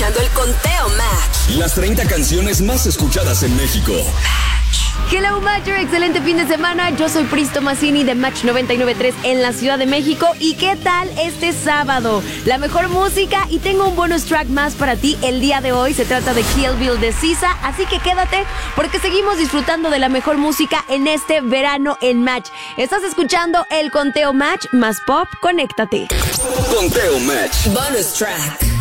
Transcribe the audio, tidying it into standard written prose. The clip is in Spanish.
escuchando el Conteo Match. Las 30 canciones más escuchadas en México. Hello Matcher, excelente fin de semana. Yo soy Pristo Mazzini de Match 99.3 en la Ciudad de México. ¿Y qué tal este sábado? La mejor música y tengo un bonus track más para ti el día de hoy. Se trata de Kill Bill de SZA, así que quédate porque seguimos disfrutando de la mejor música en este verano en Match. Estás escuchando el Conteo Match más Pop, conéctate. Conteo Match. Bonus track.